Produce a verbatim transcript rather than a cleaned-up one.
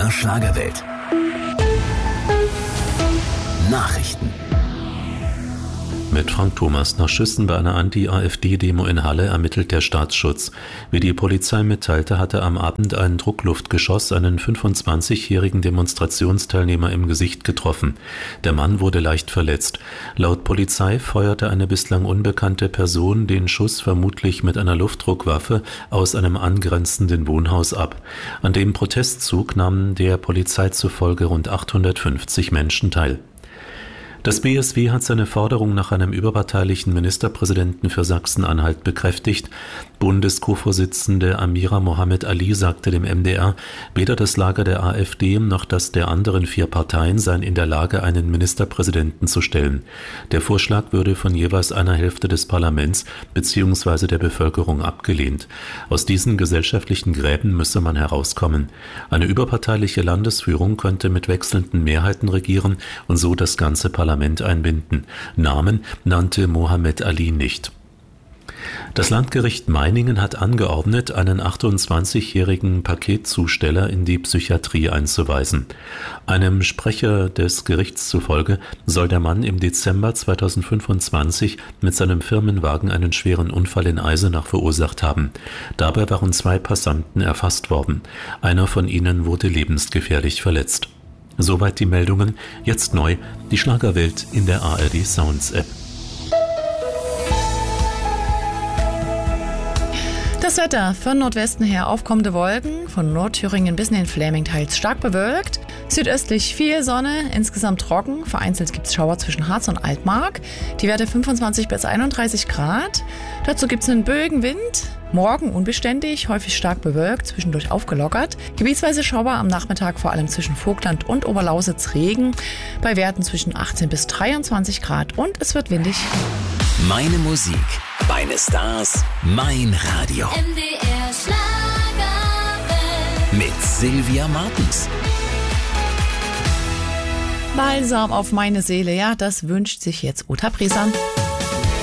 der Schlagerwelt. Nachrichten. Mit Frank Thomas. Nach Schüssen bei einer Anti-AfD-Demo in Halle ermittelt der Staatsschutz. Wie die Polizei mitteilte, hatte am Abend ein Druckluftgeschoss einen fünfundzwanzigjährigen Demonstrationsteilnehmer im Gesicht getroffen. Der Mann wurde leicht verletzt. Laut Polizei feuerte eine bislang unbekannte Person den Schuss vermutlich mit einer Luftdruckwaffe aus einem angrenzenden Wohnhaus ab. An dem Protestzug nahmen der Polizei zufolge rund achthundertfünfzig Menschen teil. Das B S W hat seine Forderung nach einem überparteilichen Ministerpräsidenten für Sachsen-Anhalt bekräftigt. Bundes-Co-Vorsitzende Amira Mohammed Ali sagte dem M D R, weder das Lager der AfD noch das der anderen vier Parteien seien in der Lage, einen Ministerpräsidenten zu stellen. Der Vorschlag würde von jeweils einer Hälfte des Parlaments bzw. der Bevölkerung abgelehnt. Aus diesen gesellschaftlichen Gräben müsse man herauskommen. Eine überparteiliche Landesführung könnte mit wechselnden Mehrheiten regieren und so das ganze Parlament einbinden. Namen nannte Mohammed Ali nicht. Das Landgericht Meiningen hat angeordnet, einen achtundzwanzigjährigen Paketzusteller in die Psychiatrie einzuweisen. Einem Sprecher des Gerichts zufolge soll der Mann im Dezember zweitausendfünfundzwanzig mit seinem Firmenwagen einen schweren Unfall in Eisenach verursacht haben. Dabei waren zwei Passanten erfasst worden. Einer von ihnen wurde lebensgefährlich verletzt. Soweit die Meldungen. Jetzt neu, die Schlagerwelt in der A R D Sounds App. Das Wetter von Nordwesten her: aufkommende Wolken, von Nordthüringen bis in den Fläming teils stark bewölkt. Südöstlich viel Sonne, insgesamt trocken. Vereinzelt gibt es Schauer zwischen Harz und Altmark. Die Werte fünfundzwanzig bis einunddreißig Grad. Dazu gibt es einen Böenwind. Morgen unbeständig, häufig stark bewölkt, zwischendurch aufgelockert. Gebietsweise Schauer am Nachmittag, vor allem zwischen Vogtland und Oberlausitz Regen. Bei Werten zwischen achtzehn bis dreiundzwanzig Grad und es wird windig. Meine Musik, meine Stars, mein Radio. M D R Schlagerwelt. Mit Sylvia Martens. Balsam auf meine Seele, ja, das wünscht sich jetzt Uta Prisan.